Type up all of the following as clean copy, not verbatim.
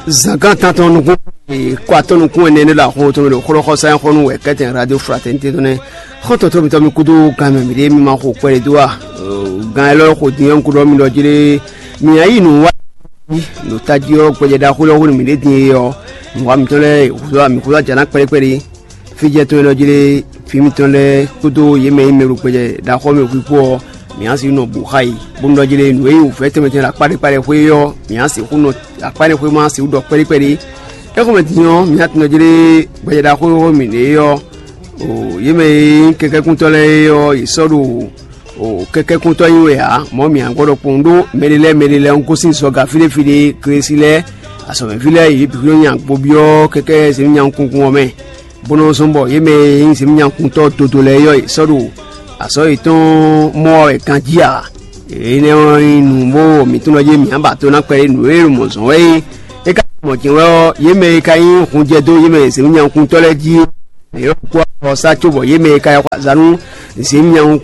Zanga tanto nous quoi nous connaît la route le kholosa khonu we keten radio fraternité donné khoto to mi kudu kame mi ma ko kwere doa gan lo ko dion kudo mi lo jire mi ayi nu wa no tadio ko je da khulo mi de ti yo ngwa mi tole kudo mi kudo jana kwere fije to lo jire fi mi tole kudo yeme mi ru ko je da ko mi ku ko mi asi no buhai bundo jire nu e u fete me la pare ko yo mi asi kuno apare ko ma si udo kwere e ko metinyo mi atno jire ko je da ko mi de yo o yeme keke kuntole yo isoru o keke kunto yiwe ha mo mi angoro pundo melele onko sin so ga file kresile aso me file yi bi yo nyan pobio keke se nyan kunkun o me bono sombo yeme se nyan kunto totole yo isoru aso iton mo e kanjia ene inu mo mi tuno je mi amba to na pere nu eru mo so e ka mo jinwo yeme kayin kunje do yeme se nyan kuntole ji yo kwa sa chubo yeme ka kwa zanu simnya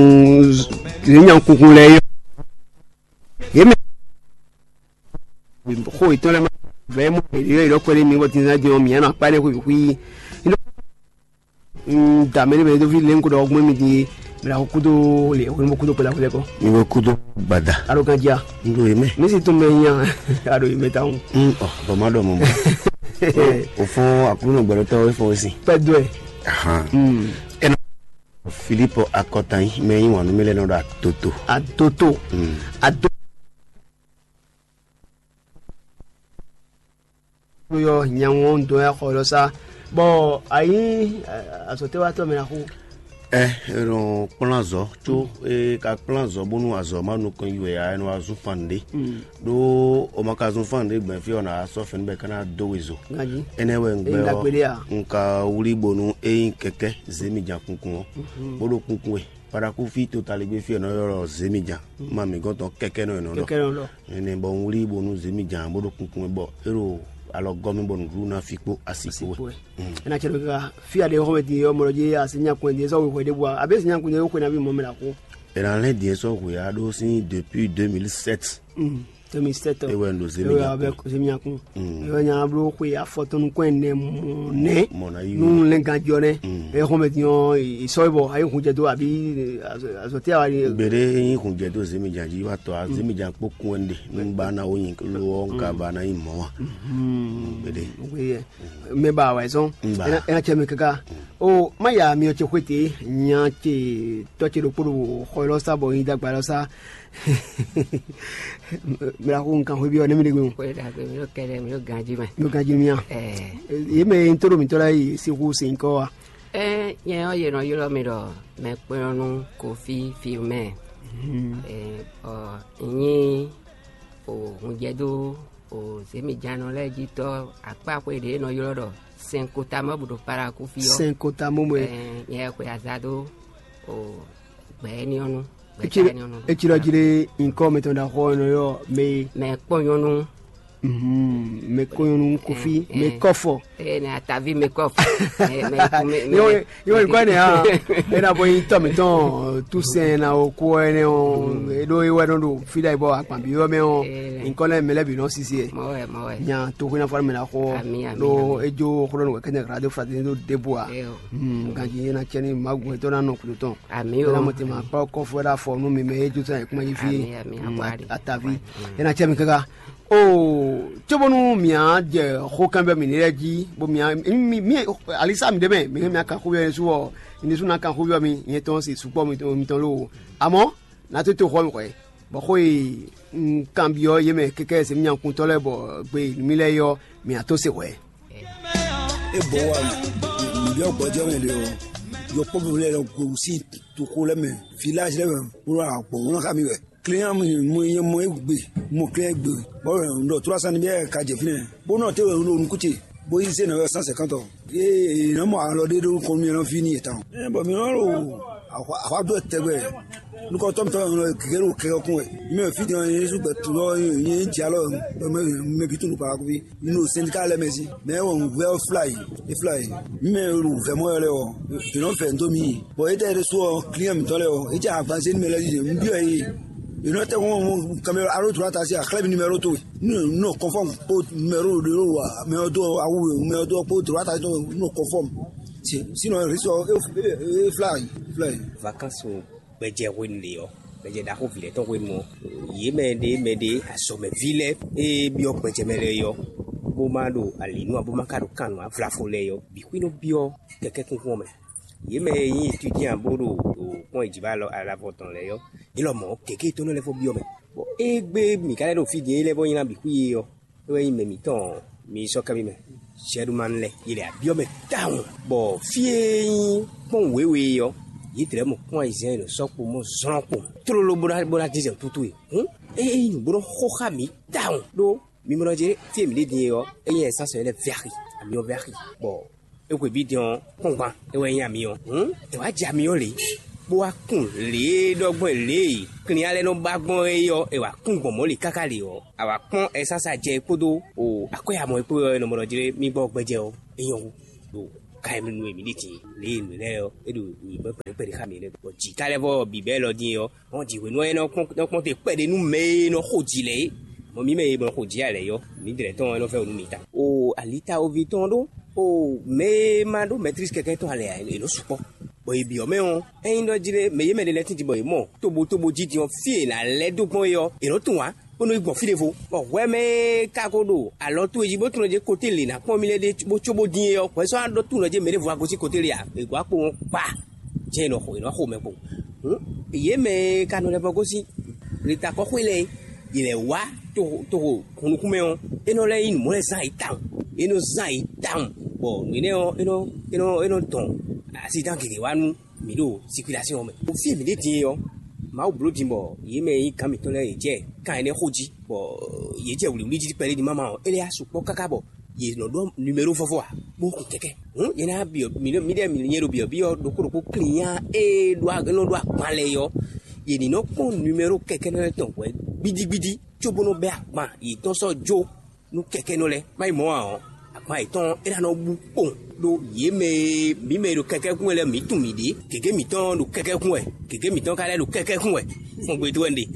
kun le yeme ko itole ma vemo yo ko le mi wotin za je mi na pa le ko wi da me be do vi len ko do ogmo mi di la ko do le ko mo ko do ko la ko ni mo ko do bada aro kan ja ndo yeme mi si to me yan aro yeme ta un bo ma do mo o fo akuno gboro to fo si pedo e Filippo Akotan me yin wonu mele no da toto yo nyanwon do ya kholosa bo ayi asote wa to me na ku ron planzo cho ka planzo bonu azo manu kan yiwe ya no azu fande do o makazu fande gbe fi ona so fen be kana do wezo enewe ngbe nka wuri bonu keke zemija kunkun bodo kunkun we para ku fi total gbe fi ona yoro zemija mami goto keke no no ene bo wuri bonu zemija bodo kunkun bo ero alors gomi bon runa fikpo asiko ena chero ka fi ade ho meti yo moroje asinya kwende so we de bua abesi nya kwende ko na bi mo mela ko era le die so ko ya do si depuis 2007 2007 e wendo zemia ko yo nya bro ko ya foto nu kwende ne nu le ganjore e ho meti yo isoibo ayi kunje do abi azote awari bere yin kunje do zemia ji wa to zemia poku ende nu ba na oyin lo nka ba na imo wa bere me ba wa so ena cheme kaka o maya mi o che kwete nya che to che ro puru kholo sa bo yin dagba lo sa mira ko nkan ho bi o ne mi de gbe ko da ko mi o kere mi o ganji mi yeme intro mi tola yi si ku sin ko wa ye o ye no yo mi ro me pe onu kofi filme yin o njedo o semi jano le jito apa ko de no yo ro senkota mo budo para ku fi yo senkota mo ye ko azado o gbe ni onu Echiro jire inko metonda ho no yo me ponyonu me koyonu kofi me kofo na tavi me kofo yo kwa ne ha era boy to meton tu se na oku ene o do iwe do fida ibo apambi yo me o inko le mele bi no sisi mo nya to kuna forme na ho no ejo kholo no kenya radio fraternité do deboa ganji na cheni magu to na no kuto ami o na motima pa kofo da fo no me ejo ta kuma yifi atavi ena chemi kaka chobonu mia je ho kambe mineji bo mia mi alisa mi debe mi aka ko ye so ni so na kan ko yo mi yen ton si supo mi ton lo amo na to ho mi ko bo ko cambio ye me keke se mi an kun to le bo gbe mi le yo mi ato se we bo wa mi yo gbojo mi le o yo populaire ko si to ko le me village le mo ra po won ka mi we client mo egbe mo client egbe bo ndo 300 ni be ka je fine bo no te wo nu kuti bo ise na 150 no mo alo de do ko mi no fini etan bo mi no awa do tegbe nu ko tom to no kero kun e mi fi dan yin su gbe tu lo yin ti alo me bi tu nu para ko bi no syndical mesi me won well fly me ru fe mo le o ti no fe ndo mi bo e de so client mi to le o e ja agba se ni me le di mi bi e Il note un caméra à l'autre attaché à club numéro 2. Non conforme pour numéro de l'eau, mais au dos à où, mais au dos pour droite à non conforme. Sinon, il risque de fly. Vacances au Bédier Winley, Bédier d'Aroville, ton Winmo. Yémédé, à sommet ville et bio Bédier Bomado, Alino, Bomacado Cano, à Flafoleo, Biquino Bio, quelqu'un qu'on yeme étudiant bodo au point jibalo à la voton leo ilo mo keke to no le fo biome bo egbe mi kale do fidi le bo yin bi kuyi yo we mi ton mi so kabi me shedu man le ile biome down bo fie pon wewe yo yitre mo point isen so po mo zon po tro lo bona dizen tutu e bo ho khami down do mi mo je fie mi le din yo e yen sa so le verri ami o verri bo e ko bi dion konpan e we yan mi o e wa ja mi o le bo wa kun le dogbon le kini ale no bagbon e yo e wa kun gbon mo le kakale o awa pon e sasa je podo o akoya mo epo no mo jire mi gbo gbeje o eyan do kai mi nu emi liti le o e do ni bo pe ka mi le o ji kale bo bi be lo din o won ji we no e no pon te pe de nu me no hoji le mo mi me bo hoji ale yo ni directeur no fe o nu mi ta o alita o vitondo o me mando maîtrise quelqu'un to ale e no support boy bi o me on e ndo jire me ye me de letin ti boy mo tobo jidi on fie na le dogbon yo e no tun wa ono igbon fi defo o we me kakodo alo to ejibo tun je côté le na pon mi le de bo chobo din yo po so ando tun je me de vo agosi côté le a e gwa po won pa je no ho me po ye me kanu le bogosi le ta ko khwele ile wa to kunukume on e no le in mo le sai town e no sai town bo ni ne o eno ton accident ki wanu mi do circulation me o fi mi de tin yo ma o bro dimbo ye me yin kan mi to le je kan ene hoji bo ye je wuli ji pele di mama o ele asupo kakabo ye no do numéro fofo a bo ku keke ye na bi mi de mi nyero bi do ko client e do agno do apale yo ye ni no pon numéro keke no ton we gbidi chobono be apan yi ton so jo nu keke no le mai mo a ma iton era no bu pon do ye me mi me do keke kun le mi tun mi de keke mi ton do keke kun e keke mi ton kale do keke kun e fun gbe to ende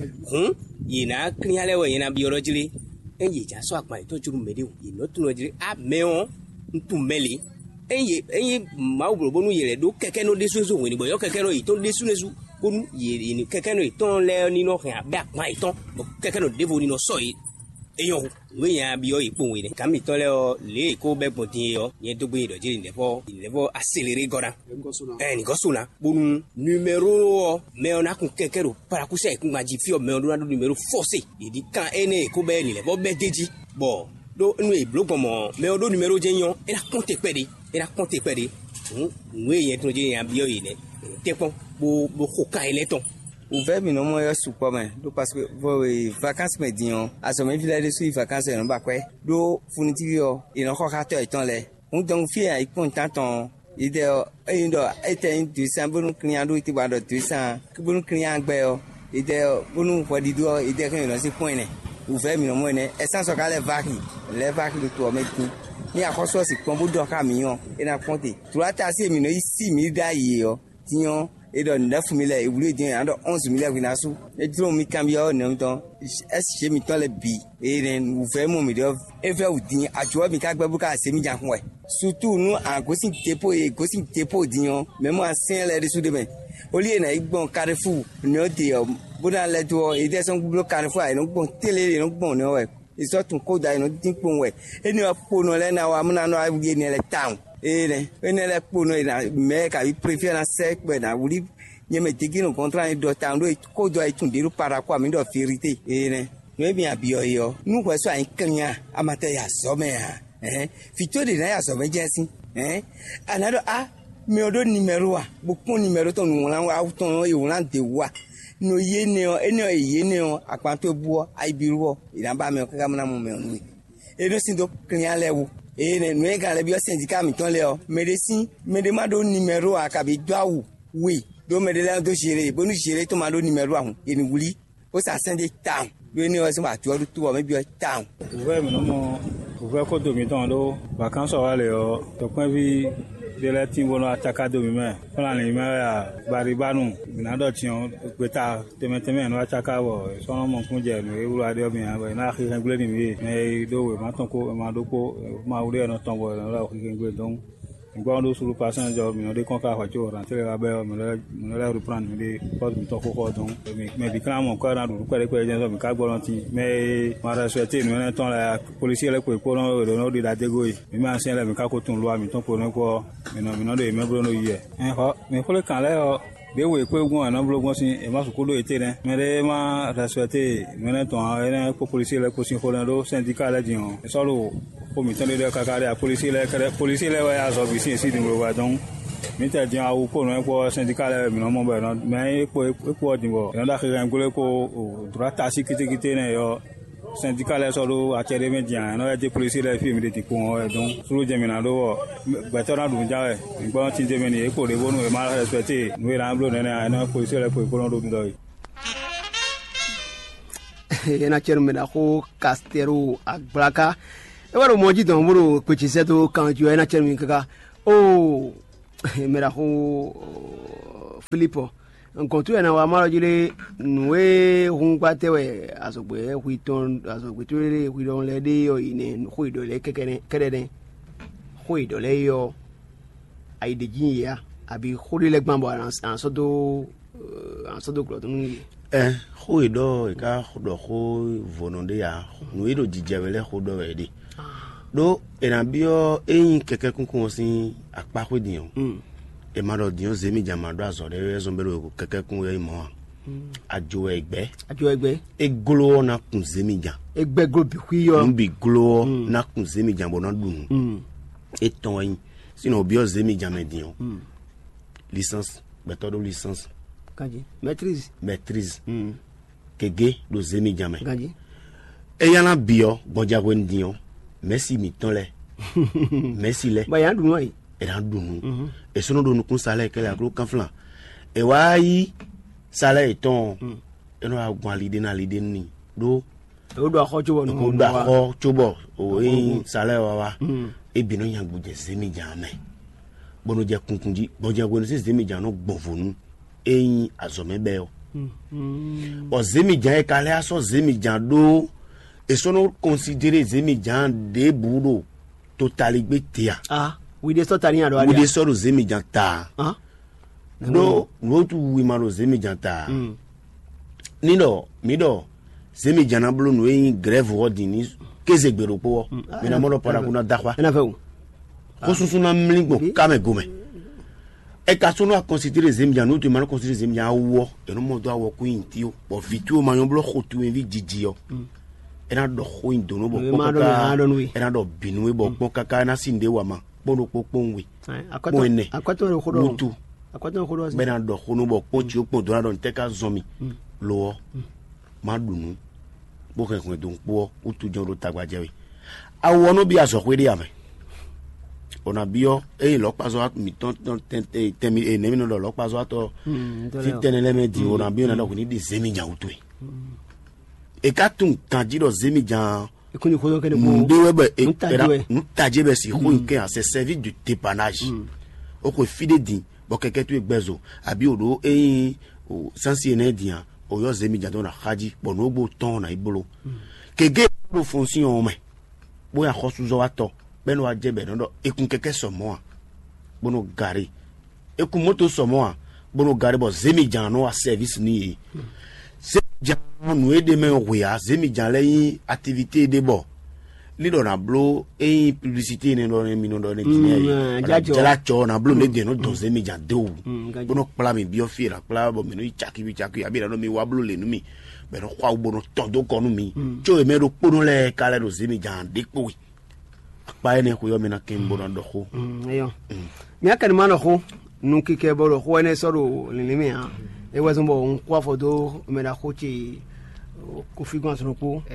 ye na krin ale we ye na bi oro jire en ye ja so apa iton juru me de ye no tun no jire a me on ntu mele en ye ma obro bonu ye le do keke no de so we ni bo yo keke no iton de su nesu bonu ye ni keke no iton le ni no kan ba pa iton keke no devo ni no so yi eyon we yan bi o ipo we kan mi to le o le ko be gbon tin yo yen to gbe do jiri le fo accélérer goda ni go suna bonu numéro me on a kun kekero para ku se kun maji fi o me on do numéro forcé idi kan ene ko be ni le fo be deji bo do nu e block mo me on do numéro je yan e la compter pede we yen to je yan bi o yi le te pon bo ko kan ele ton ouvert mi no mo yo support me do parce que vos vacances me dion a so me village de vacances no ba kwe do funiti yo ino ko ka to iton le un don fi a ipon tanton ide e ndo eten du sambunu client do ti ba do tu san kubunu client gbe yo ide bunu wadi do ide kan no si point ne ouvert mi no mo ne essence so ka le vaki do to me tin ni akoso si pon bo do ka mi yon e na ponte tu ata si mi no isi mi da yi yo tiyon et donc 9 000 et vous lui dites 11 000 vinasu et tout mi cambio non temps est-ce que mi to le bi et nous vraiment mi do e fait ou din ajo mi ka gbe buka se mi jan kun we surtout nous en gosin tepo dion même ancien les dessous de ben au lieu na igbon Carrefour no de boda le to e de son gbo Carrefour e no gbon tele no gbon no we e so tun ko da no din pon we e ni po no le na wa mu na no awie ni le town ele le pono ina me ka vi prefier na sec be na wuli nyeme digino contrat ni do tando ko do itun diru para kwa mi do firite ele no bi abio yo nu ko so an kanya amate ya so me ha fito de na ya so me jesi anado mi odo numero a bu kun numero to nu lan wa ton e won de wa no ye ne o ene o ye ne o apanto buo ai biruo ina ba me ka na mo me onu e do sin do kanya lewo e ne ga le bi o syndicat mi ton le o medecin medemado numero a ka bi dwawu we do medela do shire bonu shire to ma do numero ahun e ni wuli o sa sende town do ni o se ma tu to o me bi o town ouvert mi no mo ouvert ko do mi ton do vacances wa le o to pon bi de la timbono ataka do mime fala ni me ya bari banu na do tion peta teme no ataka wo so no mon kunje no e wura de obi an na khi kan gule ni me do we ma ton ko ma do ko ma wure no ton bo no la khi kan gule don ngwando suru pasan jo mi no de kon ka fa jo ran tele la be mi no la reprendre mi de pose mi to ko don mais bi kan mon ko na du ko de mi ka gbo ti mais ma respecter no na ton la policier le ko no no de la dego mi ma sen la mi ka ko tun lo mi ton ko no ko mi no de me bro no ye ho mi ko le kan le o de we ko gun ana blo gun sin e ma su ko do ete ne mais de ma respecter no na ton ene ko policier le ko sin ko do syndicat la di on so lo ko mi tan de ka ka policier le wa ya so bi sin si di mo wa don mi ta di awu ko no ko syndicat le mi no mo be no mais ko di bo na da khire ngule ko droit ta si kite ne yo syndicat le so do a chere me di an no ya de policier le fi mi de ko o don suru je mi na do ba to na du ja e ngbo ti je me ni e ko le bo no e ma respecter no ra blo ne na policier le ko no do do ena cherme da ko Castero Agbaka e waro moji don buru ko chi seto kan ju ena cherme kaka o mera ko Filippo encontré na wa maro jile nwe hunkwate we asogbe huiton asogbe tule huidon le de yo ine huido le kekene huido le yo aide jinya abi huli le gbambo an sodo klotun huido ka do ho vononde ya nuido jijewele hudo wedi do enabio eyin keke kunkun sin apa hwedion e ma do dion zemi jamado azore ezombero ko keke kun e mo ajo egbe e glo na kun zemi jan egbe glo bi kwiyo bi glo na kun zemi jan bona dun e ton yin sino bio zemi jan medion licence méthode licence kaji maîtrise kege do zemi jan kaji e yana bio bonja wendion merci mi ton le merci le ba yan dun wai era dunu e sono do nu kun sale ke la gro kanflan e wayi sale ton e no agwan lide na lide ni do do akojo no do akojo o yin sale wa e binu yan gbuje zemi jame bono je kunkunji boje gonu se zemi jano gbovonu eyin azome be o o zemi jan e kale aso zemi jan do e sono considérer zemi jan de budo totaligbe tia we dey sort ariyan do we dey sort zemi janta no tu we maro zemi janta nido mido zemi jana blo no yin grève odini kezegbero po me na mo para kuna dakwa na fe ko susu na mlingo kame gome e ka sono a considérer zemi jana tu maro considérer zemi jana wo e no mo do awo ku inti o po fitu o manyo blo khotu envi jijio ena do ho indono bo kaka ena do binwe bo kaka na sinde wa ma bono popon we akwato khodo bena do khono bo ponchi o pon do na don teka zomi lo ma dunu bo ke ko don po utu joro tagbaje we awono bi aso kwede ame ona bio e lo paso at mi ton temi e nemi no lo paso ato ti tenele me di ona bio na do ko ni de zemi nya utu e katun kanjiro zemi jan ekuni ko kene nous tajebe si hunke a se servir du dépannage o ko fide din bo keke tu egbezo abi odo o sansi ene dia o yo zemi jado na haji bo no gbo ton na ibolo kege pro fonction me bo ya khosu zo wato be no ajebe no ekun keke somo bo no gari ekun moto somo bo no gari bo zemi jano a service ni nous aider mais oui zemi janlei activité de bo li do na blo e publicité ne do mi no do ne guinea jala cho na blo ne de no do zemi jan de o bono pla mi bio fira pla bo mi no chaki abi na no mi wa blo le nu mi be no kwa bo no ton do ko nu mi cho e me do pono le kala do zemi jan de ko wi pa ene ko yo mi na kimbo no do ko ayo mi akani mano ko nunki ke bo ko ene so do le mi ha e wazo bo un kwa fodo me da ko chi ko figon so ko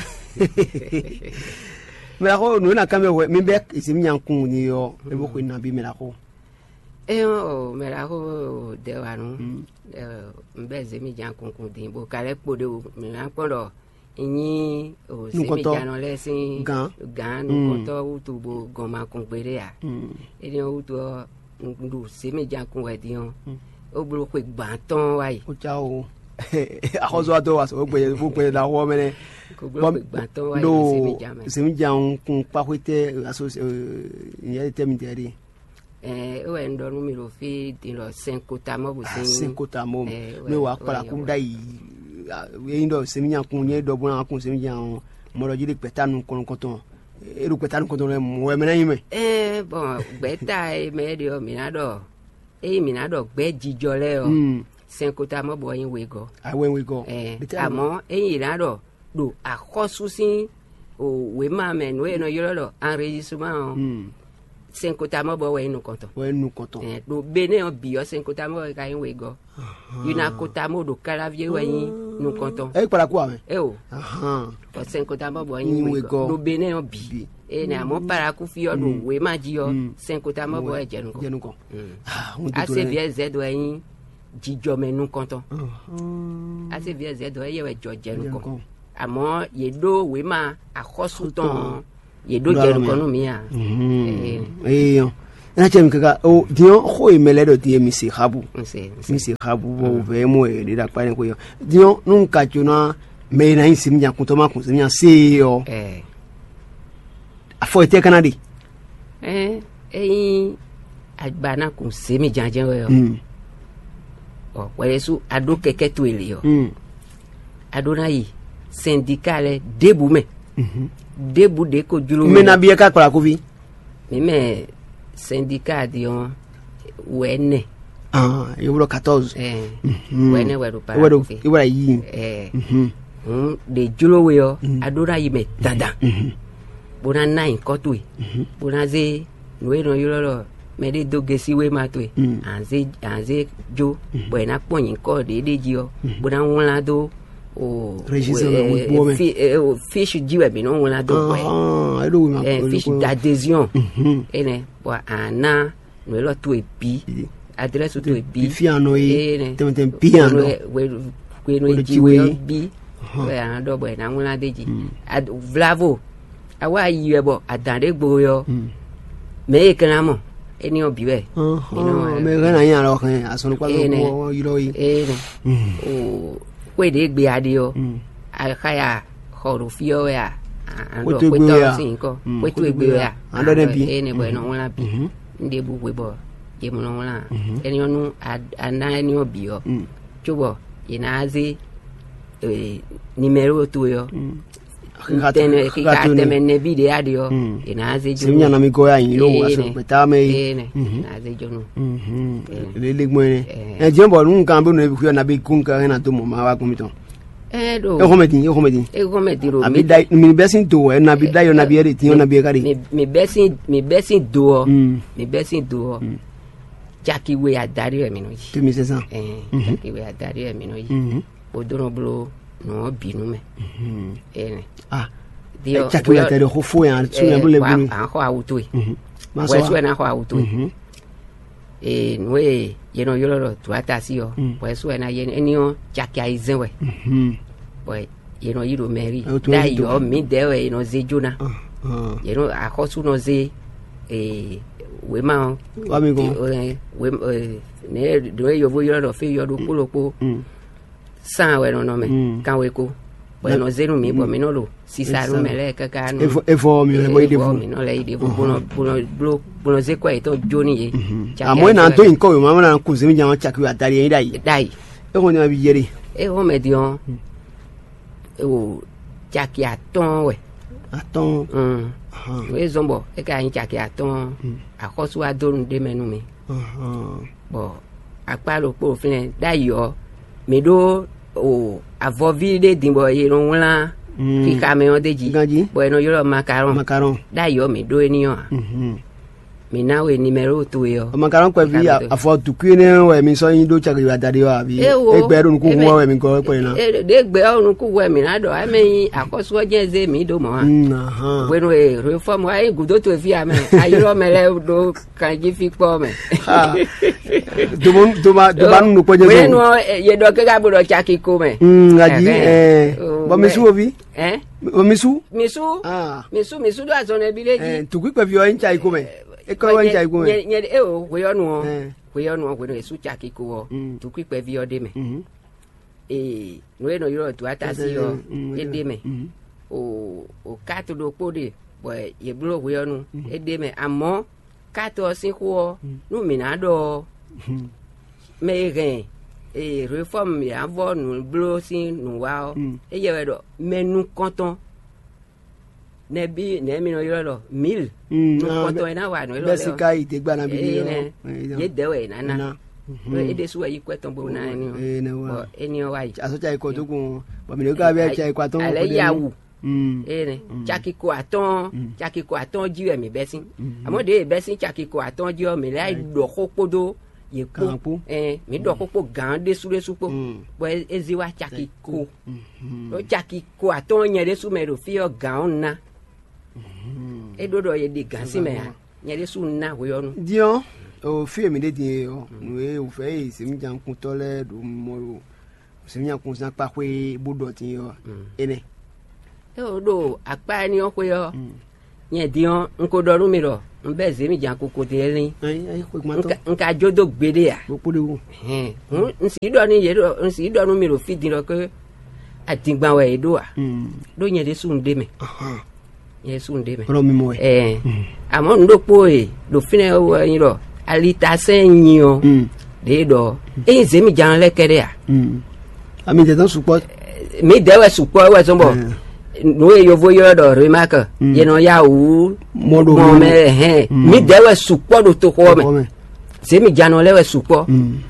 me la ko no na kame we mi be isi mi yankun ni yo e bo ko na bi me la ko me la ko de wa no mbe ze mi yankun kun din bo kale po de o mi an po do ini o semejano lesin gan nukoto utubo goma kongberea eni uto ndu semejan kunwedion oblo kwe gbanton wai o chao akozo ato waso gbe da wo mene do semejan kun pakwete aso nye teminteri o endo numero fi di lo 5 tamo bu 5 tamo me wa para ku dai indo semejan kun nye do bona kun semejan mo lo jiri petanu konkoton eru petanu konton le mo mena yime bon beta e medio minado gbe jijole o 5 tamo bo yin wego amo eyin nado do akosu sin o we ma men we no yoro enregistrement 5 tamo bo we nu konton do bene o bi o 5 tamo ka yin wego yuna kotamo do calavie we yin nu konton para ku ame o 5 tamo bo yin wego do bene o bi na mo para ku fi o do we ma ji o 5 tamo bo e jenu ko ase vie z do yin jijo menu konton ase vie z do ye we jo jenu ko amo ye do we ma akosu ton ye do jenu ko no mi a na chem kaka o dio ho imele do tie misi habu wo ve mo e da pa ni ko yo dio nunca juna me na insim nya kuntoma kun sim nya se yo afo te kanadi agbana kun semi janjen yo o wesu ado keke to ile yo adona yi syndicale debu me debu de ko julo me na biye ka kwa ko vi me syndicat dion wene euro 14 wene weru para iwara yi de julo we yo adona yi me dada bona nine kotwe bona ze no yoro me de dogesi we matwe anze jo bona ponyin ko de jio bona wonla do o fiche jiwe bi no wonla do fiche d'adhésion ene bo ana no lo to epi adresse to epi fiano e tem piano we no jiwe bi we an do bo na wonla deji vlavo awa yiwe bo adande gbo yo me kanamo eni obiwe me gana yan lo kan asonu kwa lo yiro yi o we de gbe ade yo akaya horo fio ya ando kweto sinko kweto egbe ya ando den bi eni bo no wala bi nde bu we bo ye mo no wala eni onu ana eni obi yo chubo inazi numero to yo tene kikateme ne video adio inaze jo simnya na migo ya yin lo aso petame inaze jo no le gmene jembo nun kan be no bi ku na bi kun kan na to mo ma wa kun ton do e komedi ro abi dai mi besin do na bi dai na bi ere ti na bi kari mi besin do jaki we adari e mi no yi 2600 jaki we adari e mi no yi odoro blo no binu me dio chakula tele ho fo ya tu ya bule bulu ho auto we so na ho auto we ye no yolo tu atasi yo we so na ye enio chakia izen we we ye no yiro meri da yo mi de we no ze jona ye no akosu no ze we ma wa mi go we ne do yo vo yolo fe yo do polopo san we no me kan we ko bueno zero mi bo mi no lo si saru mele kaka no efo mi le boy de fu mi no le de fu bono ze kwa to joni ye amo na to inko mama na ku se mi jan chaki atari yin dai e ko ni abi yere e ho me dion o chaki aton we we zombo e ka yin chaki aton akosu adorun de menu mi bo apalo po fin dai yo me do o avovide dimbo yero wala ki camion deji bueno yoro macaron da yo me do eniyo mina we numéro to yo makaran kwa vi afo tukune we mi so yin do chakiri adade wa bi egbe ro nku wo we mi go pe na de gbe o nku wo mi na do ame akoso ojenze mi do mo ha bueno reform wa gudo to fi ame ayiro mele do kanji fi po me do ba nu po je bueno ye do ke ga bo chaki ko me ngaji bo mi su obi misu do azone bileji tukwi pe vi o ncha iko me e ko wa ncha iko me nye we yo no we su chaki ko tukwi pe vi o de me no yiro tu atasi yo e de me o kato do pode boy ye blo we yo no e de me amo kato sin ko no mi na do me gen réforme ya vo nu blo sin nu wa e ye we do menu konton ne bi ne mi no yo lo 1000 nu konton ina wa no lo besika ite gba na bi ye de we na e de su yi kweton bo na ni o eni o wa yi aso cha iko to kun bo mi le ka be cha iko ton ale yawu ne chakiko aton ji mi besin amode besin chakiko aton ji o mi lai do kopodo ye ko mi do ko gan de sure supo bo eziwa chakiko o chakiko aton yen de su me do fi o gan na e do ye de gan si me yen de su na wo yo nu dion o fi mi de din o we o fe se mi jan kun tole do mo se mi jan kun san pa pe bodo tin yo ene o do apa ni o ko yo yen dion nko do ru mi ro nbe ze mi jan koko de lin nka jodo gbede ya nsi do ni ye do nsi do nu mi ro fi din ro ke atingban we do a do yen de sun de me yen sun de me ro mi mo amo ndo po do fine o yin ro alita sen yin o de do ze mi jan le kede ya ami de don support mi de we support we so bo no yo vo yo do remark ye no ya wu mo me mi de we support do to ko me se mi jano le we support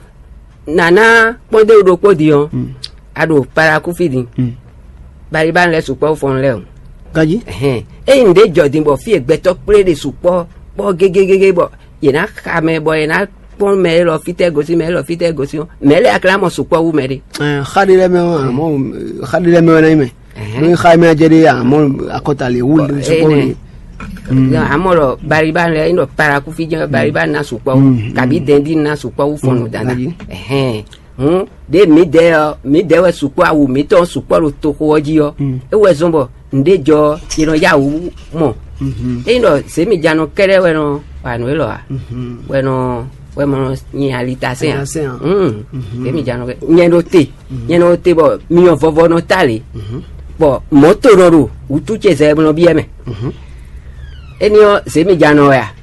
nana pon de do ko di on ado para ku fidin bari ban le support fon le gaji nde jodin bo fi egbe to pre de support bo gegegege bo ye na ka me bo ye na pon me lo fite gosi me me le aklamo support wu me de khadile me na ime ni khaime jeri amon akota le wul support amoro bariban le ino para ku fi je bariban na support kabi dendi na support wu fonu dana de mi de we support wu mi to support to ko oji yo e we zombo ndejo ino ya wu mo ino se mi jano kere we no panu lo a we no we mo ni alita se se mi jano nyeno te bo mi o vovo no tali bo motororo utu cheze no bieme enio se mi jano ya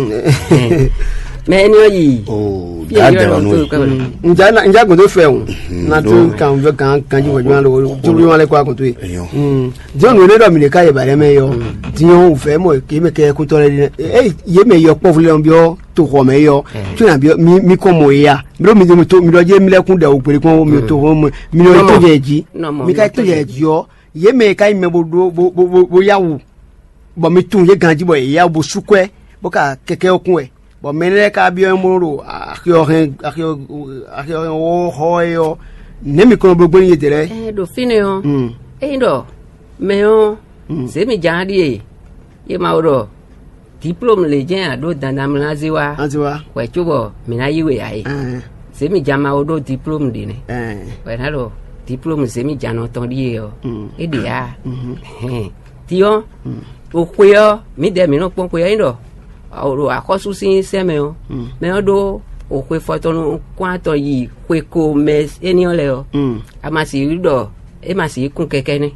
me enio yi dada no nja go do fe un na tu kan ve kan ji wo lo turu won le kwa ko tu dion no le do mi le ka ye bare me yo dion o fe mo ke me ke ku to le ye me yo po fule on bio to ko me yo tu na bio mi ko mo ya mi do je mi le kun de o pere kon mi to ho mi lo to je ji mi ka to je ji yo ye me ka me bo ya wu bo mi tun ye ganji bo ya bo sukwe bo ka keke okun e bo menere ka bi o moro akio o hoyo ne mi ko gbogbo ni tere do fine o ndo me o se mi jandi ye ma oro diplôme le jen ado dandam laziwa we chubo mi na yiwe ai se mi jama odo diplôme de ne we na lo diplôme se mi jano ton die o e de a tio o kweyo mi de mi no pon kweyo ndo oro akosu sin seme o me odo o kwe foto no kwato yi kwe ko me eni ole o amasi do e ma si kun keke ni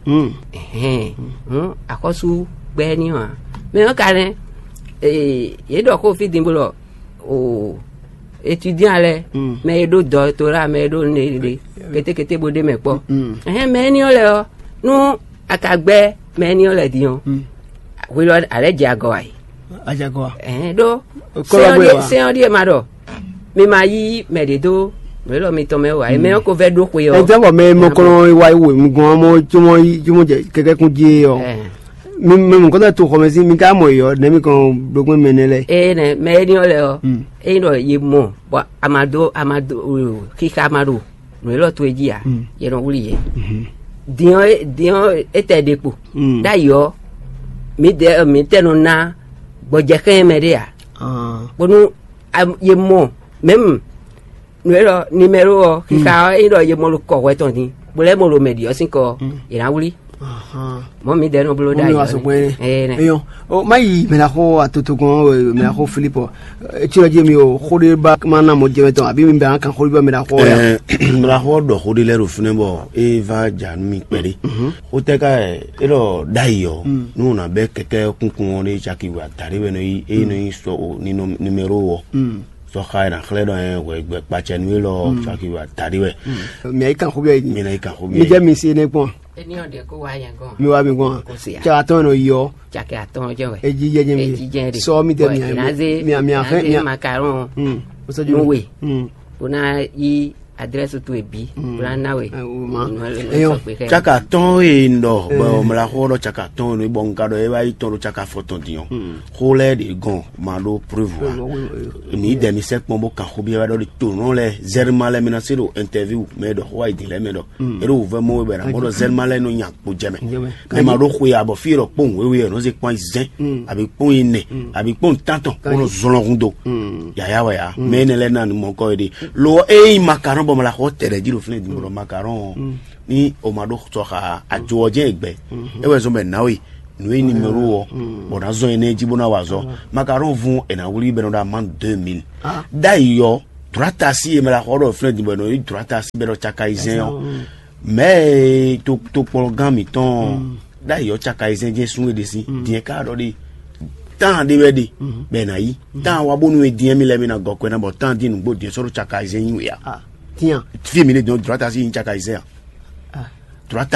akosu gbe ni o me o kare ye do ko fi dimbulo o étudiant le me do doctorat me do ne kete bode me po me ni ole o nu akagbe me ni ole dion we lo ale jago ai ajago do se on die ma do mi ma yi me de do me lo mi to me wa me ko ve do ko yo e jabo me mo ko wa iwo mi gan mo jumo je keke kun je yo Même quand tu commences, mi ka moyo, nemi kon dogun menele. Ne me ni ole o. No ye mo, bo amado kika amado. No lo to ejia. Ye no wuli ye. Dion ete depo. Da yo mi te no na bo je kan me de ya. Bonu ye mo, même no lo numero kika ye mo lo ko weton ni. Bo le mo lo medio sin ko ye na wuli. Mami de no blo da yo mai me la ho atotogon me la ho Philippe ti o je mi o khode ba mana mo je meton abi mi ba kan khode ba me la ho ya me la ho do khode le ro fune bo e va jan mi pere o te ka e lo dai yo no na be keke kunkun o le chaki wa tari be no e no so ni numero wo so khaira khledo en we pa chenwi lo chaki wa tari we me kan khobia mi na kan khobia mi je mi si ne pon ni on de ko wa yan go mi wa mi go cha ton no yo cha ka ton je we e ji je mi so mi de mi afin macaron no we una yi adresse tu ebi una nawe chaka ton e ndo ba me la ho chaka ton no bon ka do e ba yi ton chaka photo dion ho le de gon ma lo preuve ni de mi se pon bo kan ho bi ba do to no le zerma le mina siro interview me do ho di le me do e ro ve mo be ra mo do zerma le no nya po jeme me ma do ho ya bo firo pon we no se pon zen abi pon ine abi pon tanton ko zolon rundo ya wa ya me ne le na mo ko di lo e macaron bo la hotel di lo fne di mo macaron ni o ma do to ha ajoje egbe e we so be na we no e numero wo bo na zo ene ji bo na wazo macaron vun e na wuri be no da man 2000 da yo trata si e me la horo fne di bo no i trata si be no chaka izen mais to programme ton da yo chaka izen je sun e de si die ka do di tan de wedi be na yi tan wa bonu e die mi le mi na gokwe na bo tan di nu gbo die so chaka izen yin we ya tiens fi mi le don trata si chaka izen trata